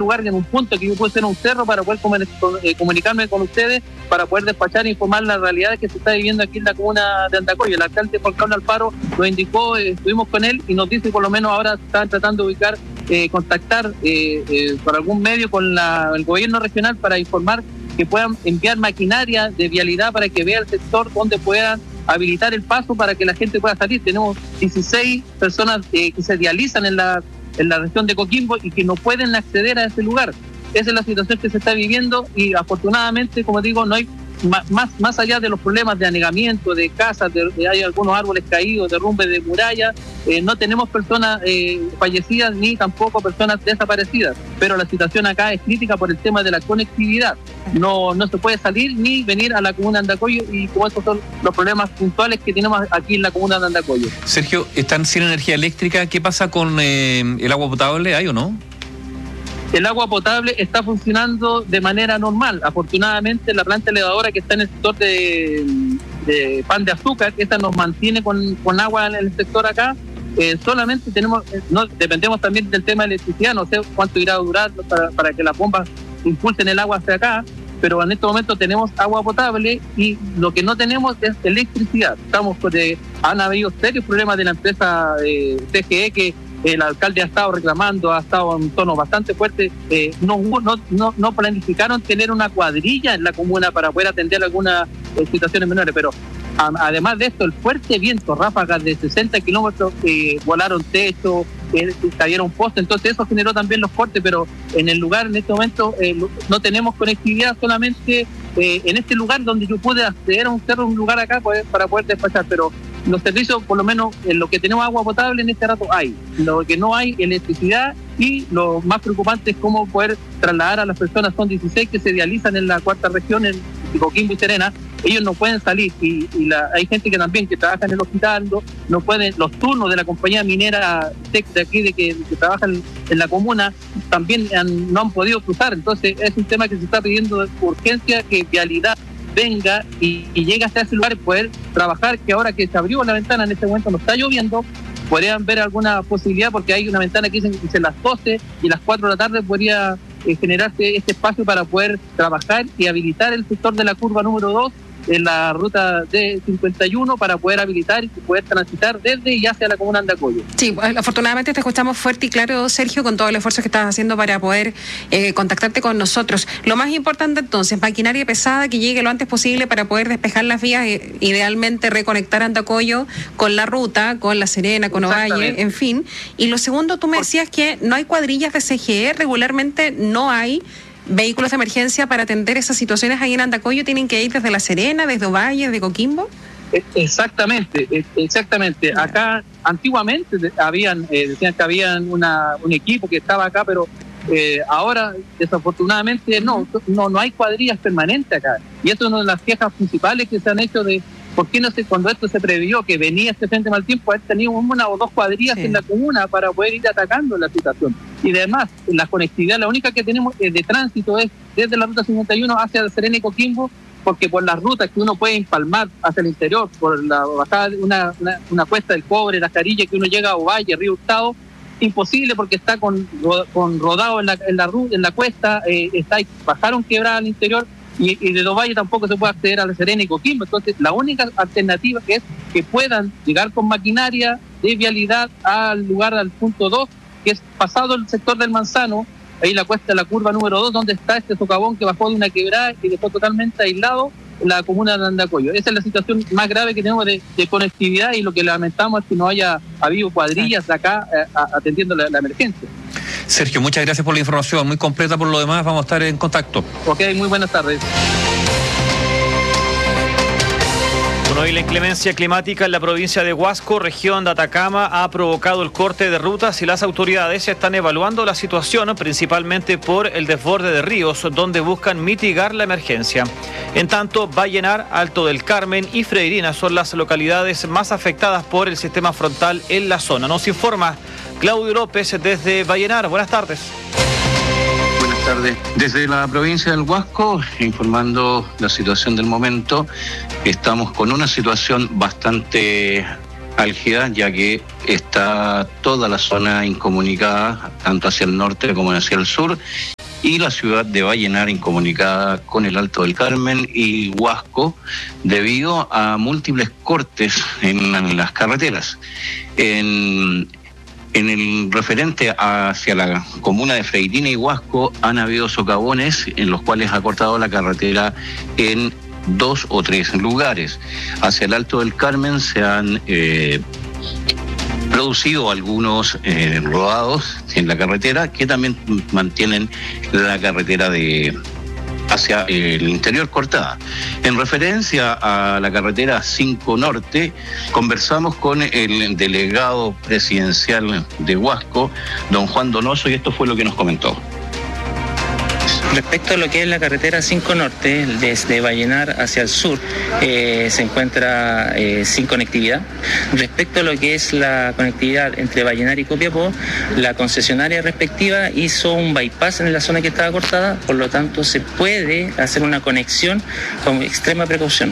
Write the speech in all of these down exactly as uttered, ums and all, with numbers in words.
lugar, en un punto que yo puedo ser un cerro para poder comunicarme con ustedes, para poder despachar e informar las realidades que se está viviendo aquí en la comuna de Andacollo. El alcalde Juan Carlos Alfaro lo indicó, eh, estuvimos con él y nos dice que por lo menos ahora están tratando de ubicar, eh, contactar eh, eh, por algún medio con la, el gobierno regional para informar que puedan enviar maquinaria de vialidad para que vea el sector donde puedan habilitar el paso para que la gente pueda salir. Tenemos dieciséis personas eh, que se dializan en la, en la región de Coquimbo y que no pueden acceder a ese lugar. Esa es la situación que se está viviendo y afortunadamente, como digo, no hay más, más allá de los problemas de anegamiento, de casas, de, de hay algunos árboles caídos, derrumbe de murallas, eh, no tenemos personas eh, fallecidas ni tampoco personas desaparecidas, pero la situación acá es crítica por el tema de la conectividad. No, no se puede salir ni venir a la comuna de Andacollo y como estos son los problemas puntuales que tenemos aquí en la comuna de Andacollo. Sergio, ¿están sin energía eléctrica? ¿Qué pasa con eh, el agua potable? ¿Hay o no? El agua potable está funcionando de manera normal. Afortunadamente, la planta elevadora que está en el sector de, de Pan de Azúcar, esta nos mantiene con, con agua en el sector acá. Eh, solamente tenemos, no dependemos también del tema de electricidad, no sé cuánto irá a durar para, para que las bombas impulsen el agua hacia acá, pero en este momento tenemos agua potable y lo que no tenemos es electricidad. Estamos con, eh, han habido serios problemas de la empresa eh, C G E que el alcalde ha estado reclamando, ha estado en un tono bastante fuerte. Eh, no, no, no, no planificaron tener una cuadrilla en la comuna para poder atender algunas eh, situaciones menores, pero a, además de esto, el fuerte viento, ráfagas de sesenta kilómetros, eh, volaron techo, eh, cayeron postes, entonces eso generó también los cortes, pero en el lugar en este momento eh, no tenemos conectividad, solamente eh, en este lugar donde yo pude acceder a un cerro, un lugar acá pues, para poder despachar, pero los servicios, por lo menos en lo que tenemos agua potable en este rato hay, lo que no hay electricidad y lo más preocupante es cómo poder trasladar a las personas, son dieciséis que se dializan en la cuarta región, en Coquimbo y Serena, ellos no pueden salir y, y la, hay gente que también que trabaja en el hospital, no, no pueden, los turnos de la compañía minera Tec de aquí de que, que trabajan en la comuna también han, no han podido cruzar, entonces es un tema que se está pidiendo de urgencia, que vialidad venga y, y llegue hasta ese lugar y poder trabajar, que ahora que se abrió la ventana, en este momento no está lloviendo, podrían ver alguna posibilidad, porque hay una ventana que dicen que dice las doce y las cuatro de la tarde podría eh, generarse este espacio para poder trabajar y habilitar el sector de la curva número dos en la ruta D cincuenta y uno para poder habilitar y poder transitar desde y hacia la comuna de Andacollo. Sí, afortunadamente te escuchamos fuerte y claro, Sergio, con todo el esfuerzo que estás haciendo para poder eh, contactarte con nosotros. Lo más importante entonces, maquinaria pesada que llegue lo antes posible para poder despejar las vías, eh, idealmente reconectar Andacollo con la ruta, con La Serena, con Ovalle, en fin. Y lo segundo, tú me decías que no hay cuadrillas de C G E, regularmente no hay vehículos de emergencia para atender esas situaciones ahí en Andacollo, ¿tienen que ir desde La Serena, desde Ovalle, desde Coquimbo? Exactamente, exactamente. Acá antiguamente habían, eh, decían que habían una, un equipo que estaba acá, pero eh, ahora desafortunadamente no, no, no hay cuadrillas permanentes acá. Y eso es una de las quejas principales que se han hecho de por qué no sé, cuando esto se previó que venía este frente mal tiempo, haber tenido una o dos cuadrillas sí. en la comuna para poder ir atacando la situación. Y además, la conectividad, la única que tenemos de tránsito es desde la ruta cincuenta y uno hacia Serena y Coquimbo, porque por las rutas que uno puede empalmar hacia el interior, por la bajada de una, una, una cuesta del Cobre, la Carilla, que uno llega a Ovalle, Río Hurtado, imposible porque está con, con rodado en la, en la, en la cuesta, eh, está, bajaron quebrada al interior, y, y de Ovalle tampoco se puede acceder a La Serena y Coquimbo. Entonces, la única alternativa es que puedan llegar con maquinaria de vialidad al lugar, al punto dos, que es pasado el sector del Manzano, ahí la cuesta, la curva número dos, donde está este socavón que bajó de una quebrada y dejó totalmente aislado la comuna de Andacollo. Esa es la situación más grave que tenemos de, de conectividad, y lo que lamentamos es que no haya habido cuadrillas de acá eh, atendiendo la, la emergencia. Sergio, muchas gracias por la información, muy completa por lo demás, vamos a estar en contacto. Ok, muy buenas tardes. Bueno, y la inclemencia climática en la provincia de Huasco, región de Atacama, ha provocado el corte de rutas y las autoridades están evaluando la situación, principalmente por el desborde de ríos, donde buscan mitigar la emergencia. En tanto, Vallenar, Alto del Carmen y Freirina son las localidades más afectadas por el sistema frontal en la zona. Nos informa Claudio López desde Vallenar. Buenas tardes. Buenas tardes. Desde la provincia del Huasco, informando la situación del momento, estamos con una situación bastante álgida, ya que está toda la zona incomunicada, tanto hacia el norte como hacia el sur, y la ciudad de Vallenar incomunicada con el Alto del Carmen y Huasco debido a múltiples cortes en, en las carreteras. En, en el referente hacia la comuna de Freirina y Huasco han habido socavones en los cuales ha cortado la carretera en dos o tres lugares. Hacia el Alto del Carmen se han eh, producido algunos eh, rodados en la carretera que también mantienen la carretera de hacia el interior cortada. En referencia a la carretera cinco Norte, conversamos con el delegado presidencial de Huasco, don Juan Donoso, y esto fue lo que nos comentó. Respecto a lo que es la carretera cinco Norte, desde Vallenar hacia el sur, eh, se encuentra eh, sin conectividad. Respecto a lo que es la conectividad entre Vallenar y Copiapó, la concesionaria respectiva hizo un bypass en la zona que estaba cortada, por lo tanto se puede hacer una conexión con extrema precaución.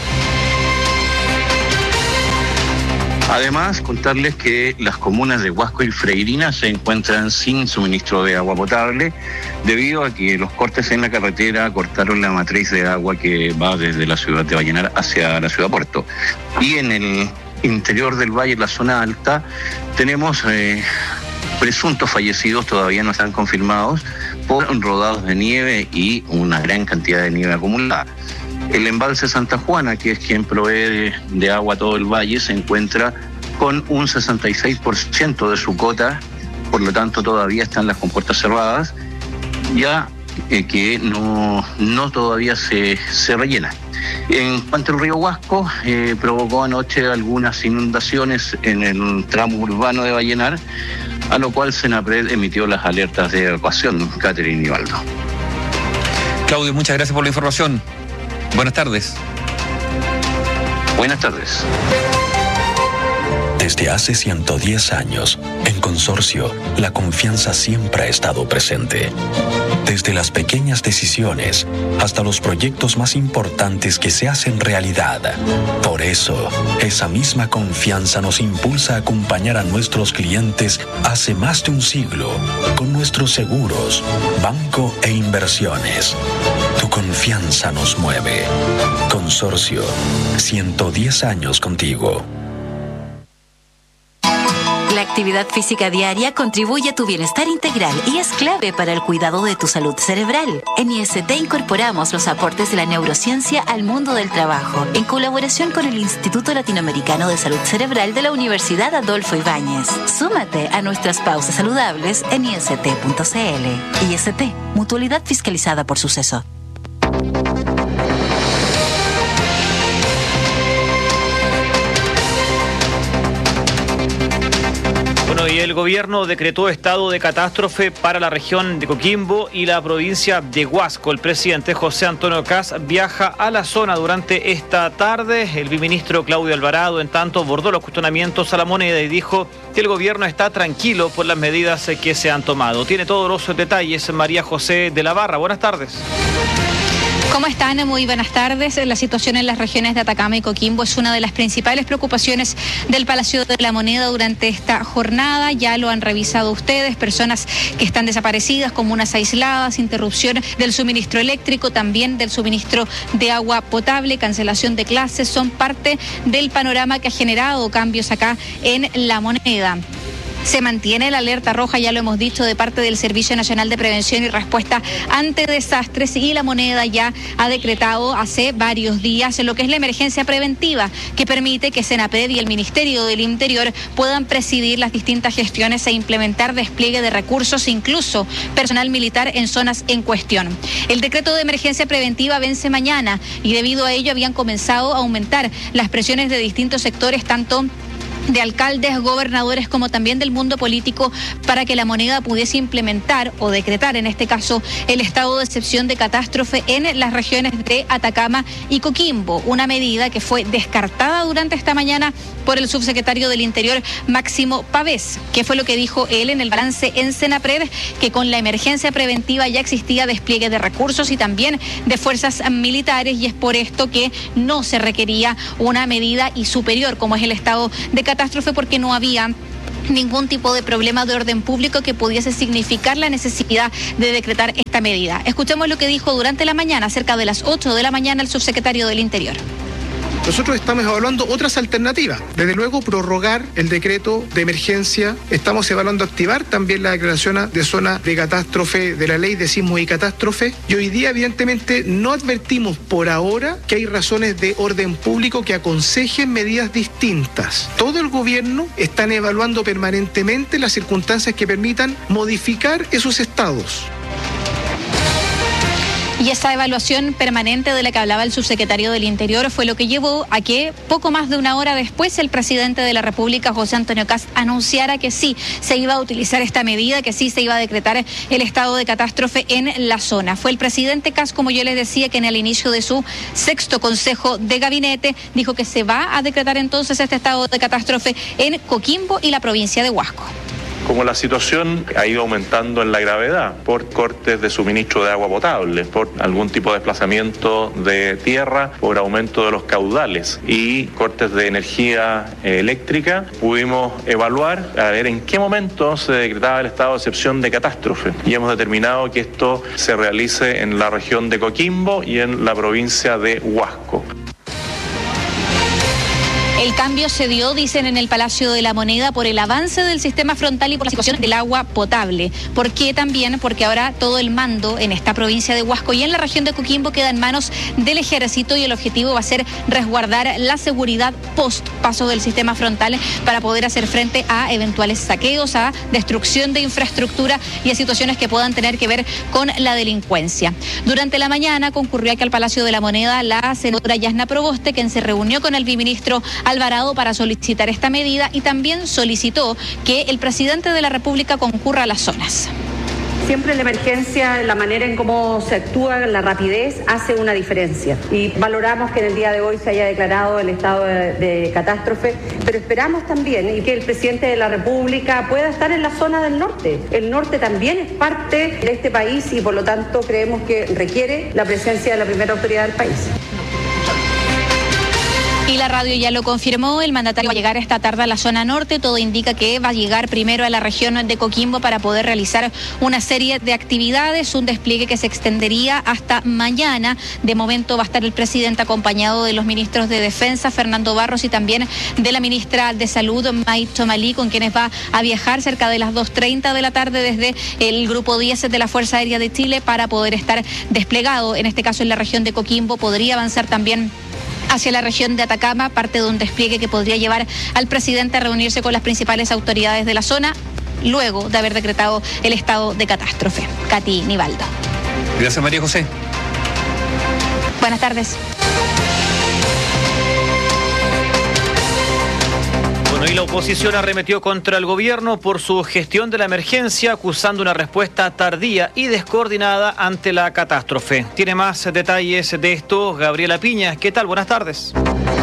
Además, contarles que las comunas de Huasco y Freirina se encuentran sin suministro de agua potable debido a que los cortes en la carretera cortaron la matriz de agua que va desde la ciudad de Vallenar hacia la ciudad Puerto. Y en el interior del valle, en la zona alta, tenemos eh, presuntos fallecidos, todavía no están confirmados, por rodados de nieve y una gran cantidad de nieve acumulada. El embalse Santa Juana, que es quien provee de, de agua a todo el valle, se encuentra con un sesenta y seis por ciento de su cota, por lo tanto todavía están las compuertas cerradas, ya eh, que no, no todavía se, se rellena. En cuanto al río Huasco, eh, provocó anoche algunas inundaciones en el tramo urbano de Vallenar, a lo cual Senapred emitió las alertas de evacuación. Catherine y Valdo. Claudio, muchas gracias por la información. Buenas tardes. Buenas tardes. Desde hace ciento diez años, en Consorcio, la confianza siempre ha estado presente. Desde las pequeñas decisiones hasta los proyectos más importantes que se hacen realidad. Por eso, esa misma confianza nos impulsa a acompañar a nuestros clientes hace más de un siglo con nuestros seguros, banco e inversiones. Tu confianza nos mueve. Consorcio, ciento diez años contigo. La actividad física diaria contribuye a tu bienestar integral y es clave para el cuidado de tu salud cerebral. En I S T incorporamos los aportes de la neurociencia al mundo del trabajo, en colaboración con el Instituto Latinoamericano de Salud Cerebral de la Universidad Adolfo Ibáñez. Súmate a nuestras pausas saludables en I S T punto C L. I S T, mutualidad fiscalizada por Suceso. Bueno, y el gobierno decretó estado de catástrofe para la región de Coquimbo y la provincia de Huasco. El presidente José Antonio Kast viaja a la zona durante esta tarde. El viceministro Claudio Alvarado, en tanto, abordó los cuestionamientos a la moneda y dijo que el gobierno está tranquilo por las medidas que se han tomado. Tiene todos los detalles María José de la Barra. Buenas tardes. ¿Cómo están? Muy buenas tardes. La situación en las regiones de Atacama y Coquimbo es una de las principales preocupaciones del Palacio de la Moneda durante esta jornada. Ya lo han revisado ustedes, personas que están desaparecidas, comunas aisladas, interrupción del suministro eléctrico, también del suministro de agua potable, cancelación de clases, son parte del panorama que ha generado cambios acá en la moneda. Se mantiene la alerta roja, ya lo hemos dicho, de parte del Servicio Nacional de Prevención y Respuesta ante Desastres, y la moneda ya ha decretado hace varios días lo que es la emergencia preventiva, que permite que Senapred y el Ministerio del Interior puedan presidir las distintas gestiones e implementar despliegue de recursos, incluso personal militar en zonas en cuestión. El decreto de emergencia preventiva vence mañana y debido a ello habían comenzado a aumentar las presiones de distintos sectores, tanto de alcaldes, gobernadores, como también del mundo político, para que la moneda pudiese implementar o decretar, en este caso, el estado de excepción de catástrofe en las regiones de Atacama y Coquimbo, una medida que fue descartada durante esta mañana por el subsecretario del Interior, Máximo Pavés, que fue lo que dijo él en el balance en Senapred, que con la emergencia preventiva ya existía despliegue de recursos y también de fuerzas militares, y es por esto que no se requería una medida y superior como es el estado de catástrofe, porque no había ningún tipo de problema de orden público que pudiese significar la necesidad de decretar esta medida. Escuchemos lo que dijo durante la mañana, cerca de las ocho de la mañana, el subsecretario del Interior. Nosotros estamos evaluando otras alternativas. Desde luego, prorrogar el decreto de emergencia. Estamos evaluando activar también la declaración de zona de catástrofe de la ley de sismos y catástrofe. Y hoy día, evidentemente, no advertimos por ahora que hay razones de orden público que aconsejen medidas distintas. Todo el gobierno está evaluando permanentemente las circunstancias que permitan modificar esos estados. Y esa evaluación permanente de la que hablaba el subsecretario del Interior fue lo que llevó a que poco más de una hora después el presidente de la República, José Antonio Kast, anunciara que sí se iba a utilizar esta medida, que sí se iba a decretar el estado de catástrofe en la zona. Fue el presidente Kast, como yo les decía, que en el inicio de su sexto consejo de gabinete dijo que se va a decretar entonces este estado de catástrofe en Coquimbo y la provincia de Huasco. Como la situación ha ido aumentando en la gravedad por cortes de suministro de agua potable, por algún tipo de desplazamiento de tierra, por aumento de los caudales y cortes de energía eléctrica, pudimos evaluar a ver en qué momento se decretaba el estado de excepción de catástrofe y hemos determinado que esto se realice en la región de Coquimbo y en la provincia de Huasco. El cambio se dio, dicen, en el Palacio de la Moneda por el avance del sistema frontal y por la situación del agua potable. ¿Por qué también? Porque ahora todo el mando en esta provincia de Huasco y en la región de Coquimbo queda en manos del Ejército y el objetivo va a ser resguardar la seguridad post paso del sistema frontal para poder hacer frente a eventuales saqueos, a destrucción de infraestructura y a situaciones que puedan tener que ver con la delincuencia. Durante la mañana concurrió aquí al Palacio de la Moneda la senadora Yasna Proboste, quien se reunió con el viceministro Alvarado para solicitar esta medida y también solicitó que el presidente de la República concurra a las zonas. Siempre en la emergencia, la manera en cómo se actúa, la rapidez, hace una diferencia. Y valoramos que en el día de hoy se haya declarado el estado de, de catástrofe, pero esperamos también y que el presidente de la República pueda estar en la zona del norte. El norte también es parte de este país y por lo tanto creemos que requiere la presencia de la primera autoridad del país. Y la radio ya lo confirmó, el mandatario va a llegar esta tarde a la zona norte, todo indica que va a llegar primero a la región de Coquimbo para poder realizar una serie de actividades, un despliegue que se extendería hasta mañana. De momento va a estar el presidente acompañado de los ministros de Defensa, Fernando Barros, y también de la ministra de Salud, May Tomalí, con quienes va a viajar cerca de las dos treinta de la tarde desde el Grupo diez de la Fuerza Aérea de Chile para poder estar desplegado, en este caso en la región de Coquimbo. Podría avanzar también hacia la región de Atacama, parte de un despliegue que podría llevar al presidente a reunirse con las principales autoridades de la zona luego de haber decretado el estado de catástrofe. Katy Nivaldo. Gracias, María José. Buenas tardes. Bueno, y la oposición arremetió contra el gobierno por su gestión de la emergencia, acusando una respuesta tardía y descoordinada ante la catástrofe. Tiene más detalles de esto Gabriela Piña. ¿Qué tal? Buenas tardes.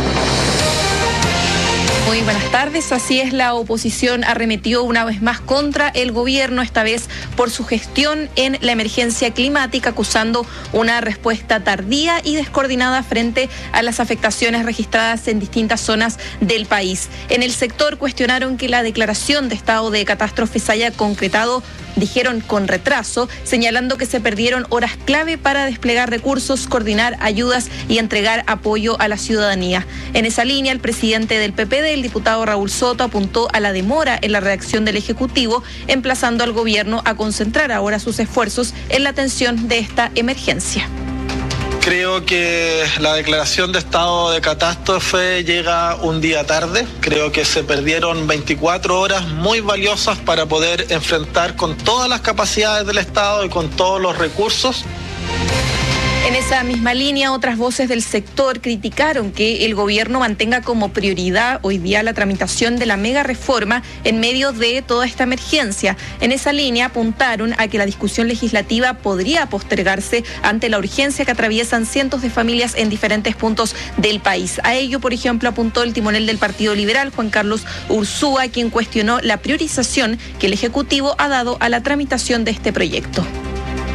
Muy buenas tardes. Así es, la oposición arremetió una vez más contra el gobierno, esta vez por su gestión en la emergencia climática, acusando una respuesta tardía y descoordinada frente a las afectaciones registradas en distintas zonas del país. En el sector cuestionaron que la declaración de estado de catástrofe se haya concretado, dijeron, con retraso, señalando que se perdieron horas clave para desplegar recursos, coordinar ayudas y entregar apoyo a la ciudadanía. En esa línea, el presidente del P P D, el diputado Raúl Soto, apuntó a la demora en la reacción del Ejecutivo, emplazando al gobierno a concentrar ahora sus esfuerzos en la atención de esta emergencia. Creo que la declaración de estado de catástrofe llega un día tarde. Creo que se perdieron veinticuatro horas muy valiosas para poder enfrentar con todas las capacidades del Estado y con todos los recursos. En esa misma línea, otras voces del sector criticaron que el gobierno mantenga como prioridad hoy día la tramitación de la mega reforma en medio de toda esta emergencia. En esa línea apuntaron a que la discusión legislativa podría postergarse ante la urgencia que atraviesan cientos de familias en diferentes puntos del país. A ello, por ejemplo, apuntó el timonel del Partido Liberal, Juan Carlos Ursúa, quien cuestionó la priorización que el Ejecutivo ha dado a la tramitación de este proyecto.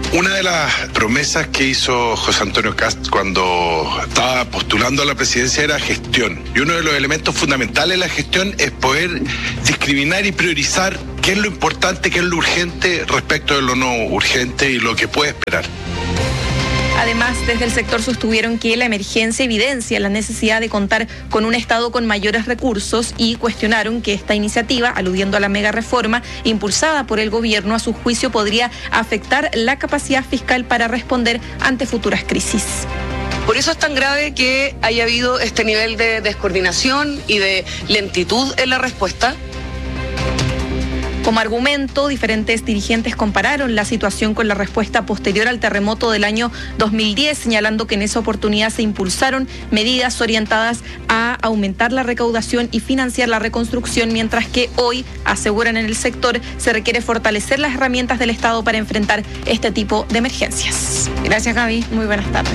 Una de las promesas que hizo José Antonio Kast cuando estaba postulando a la presidencia era gestión. Y uno de los elementos fundamentales de la gestión es poder discriminar y priorizar qué es lo importante, qué es lo urgente respecto de lo no urgente y lo que puede esperar. Además, desde el sector sostuvieron que la emergencia evidencia la necesidad de contar con un Estado con mayores recursos y cuestionaron que esta iniciativa, aludiendo a la mega reforma impulsada por el gobierno, a su juicio podría afectar la capacidad fiscal para responder ante futuras crisis. Por eso es tan grave que haya habido este nivel de descoordinación y de lentitud en la respuesta. Como argumento, diferentes dirigentes compararon la situación con la respuesta posterior al terremoto del año dos mil diez, señalando que en esa oportunidad se impulsaron medidas orientadas a aumentar la recaudación y financiar la reconstrucción, mientras que hoy, aseguran en el sector, se requiere fortalecer las herramientas del Estado para enfrentar este tipo de emergencias. Gracias, Gaby. Muy buenas tardes.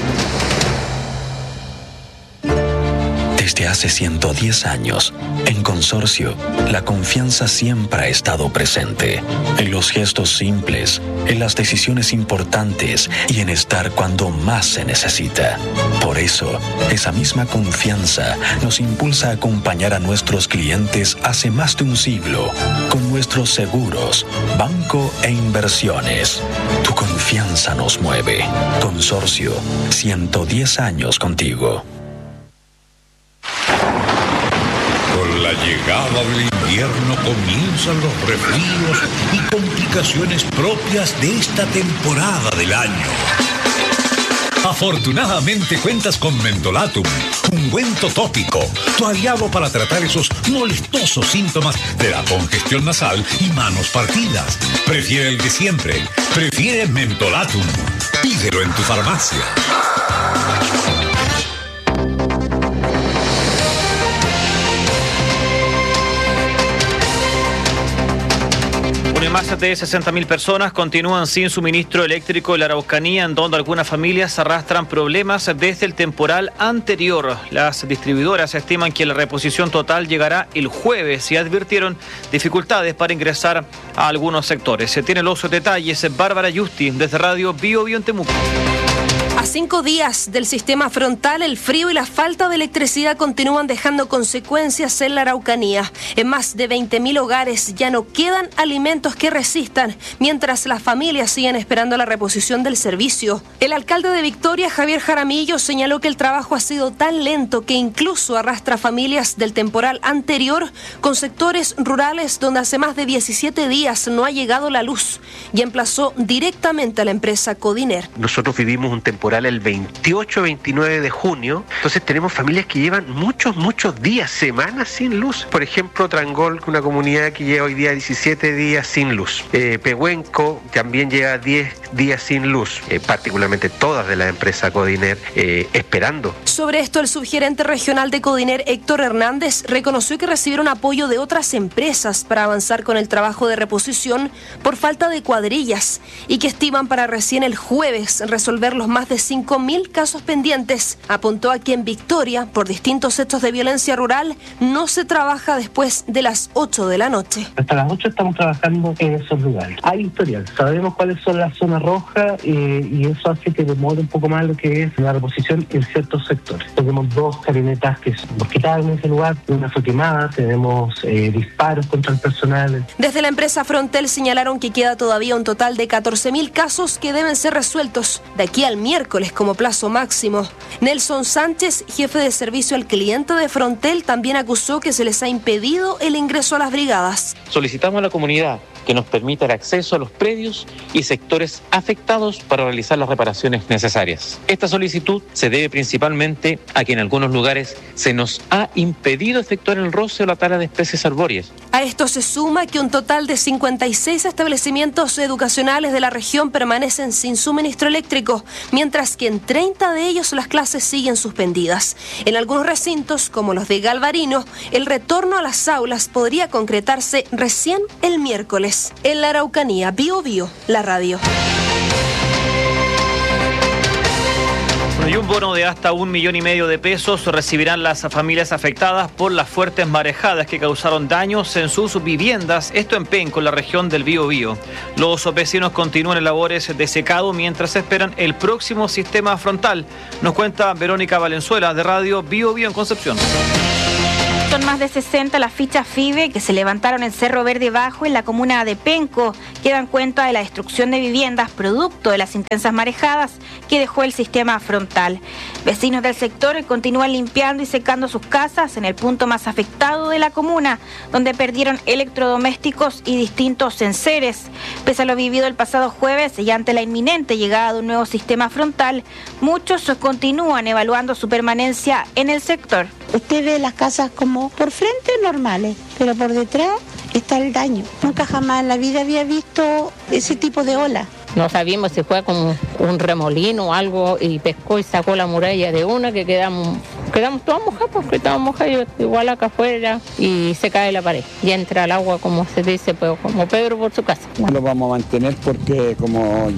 Desde hace ciento diez años, en Consorcio, la confianza siempre ha estado presente. En los gestos simples, en las decisiones importantes y en estar cuando más se necesita. Por eso, esa misma confianza nos impulsa a acompañar a nuestros clientes hace más de un siglo con nuestros seguros, banco e inversiones. Tu confianza nos mueve. Consorcio, ciento diez años contigo. Con la llegada del invierno comienzan los resfríos y complicaciones propias de esta temporada del año. Afortunadamente cuentas con Mentolatum, ungüento tópico, tu aliado para tratar esos molestosos síntomas de la congestión nasal y manos partidas. Prefiere el de siempre, prefiere Mentolatum. Pídelo en tu farmacia. Más de sesenta mil personas continúan sin suministro eléctrico en la Araucanía, en donde algunas familias arrastran problemas desde el temporal anterior. Las distribuidoras estiman que la reposición total llegará el jueves y advirtieron dificultades para ingresar a algunos sectores. Se tienen los detalles Bárbara Yusti desde Radio Bio Bio en Temuco. A cinco días del sistema frontal, el frío y la falta de electricidad continúan dejando consecuencias en la Araucanía. En más de veinte mil hogares ya no quedan alimentos que resistan, mientras las familias siguen esperando la reposición del servicio. El alcalde de Victoria, Javier Jaramillo, señaló que el trabajo ha sido tan lento que incluso arrastra familias del temporal anterior con sectores rurales donde hace más de diecisiete días no ha llegado la luz, y emplazó directamente a la empresa Codiner. Nosotros vivimos un temporal el veintiocho veintinueve de junio, entonces tenemos familias que llevan muchos, muchos días, semanas sin luz. Por ejemplo, Trangol, una comunidad que lleva hoy día diecisiete días sin luz. Eh, Pehuenco también lleva diez días sin luz, eh, particularmente todas de la empresa Codiner, eh, esperando. Sobre esto, el subgerente regional de Codiner, Héctor Hernández, reconoció que recibieron apoyo de otras empresas para avanzar con el trabajo de reposición por falta de cuadrillas y que estiman para recién el jueves resolver los más de cinco mil casos pendientes. Apuntó a que en Victoria, por distintos hechos de violencia rural, no se trabaja después de las ocho de la noche. Hasta las ocho estamos trabajando en esos lugares. Hay historial, sabemos cuáles son las zonas rojas eh, y eso hace que demore un poco más lo que es la reposición en ciertos sectores. Tenemos dos camionetas que son mosquitadas en ese lugar, una fue quemada, tenemos eh, disparos contra el personal. Desde la empresa Frontel señalaron que queda todavía un total de catorce mil casos que deben ser resueltos de aquí al miércoles como plazo máximo. Nelson Sánchez, jefe de servicio al cliente de Frontel, también acusó que se les ha impedido el ingreso a las brigadas. Solicitamos a la comunidad que nos permita el acceso a los predios y sectores afectados para realizar las reparaciones necesarias. Esta solicitud se debe principalmente a que en algunos lugares se nos ha impedido efectuar el roce o la tala de especies arbóreas. A esto se suma que un total de cincuenta y seis establecimientos educacionales de la región permanecen sin suministro eléctrico, mientras que en treinta de ellos las clases siguen suspendidas. En algunos recintos, como los de Galvarino, el retorno a las aulas podría concretarse recién el miércoles. En la Araucanía, Bio Bio, la radio. Y un bono de hasta un millón y medio de pesos recibirán las familias afectadas por las fuertes marejadas que causaron daños en sus viviendas, esto en Penco, en la región del Biobío. Los vecinos continúan en labores de secado mientras esperan el próximo sistema frontal. Nos cuenta Verónica Valenzuela de Radio Biobío en Concepción. Son más de sesenta las fichas FIBE que se levantaron en Cerro Verde Bajo, en la comuna de Penco, que dan cuenta de la destrucción de viviendas producto de las intensas marejadas que dejó el sistema frontal. Vecinos del sector continúan limpiando y secando sus casas en el punto más afectado de la comuna, donde perdieron electrodomésticos y distintos enseres. Pese a lo vivido el pasado jueves y ante la inminente llegada de un nuevo sistema frontal, muchos continúan evaluando su permanencia en el sector. Usted ve las casas como por frente normales, pero por detrás está el daño. Nunca jamás en la vida había visto ese tipo de ola. No sabíamos si fue con un remolino o algo y pescó y sacó la muralla de una que quedamos, quedamos todos mojados, porque estábamos mojados igual acá afuera y se cae la pared. Y entra el agua, como se dice, pues, como Pedro por su casa. Lo vamos a mantener porque como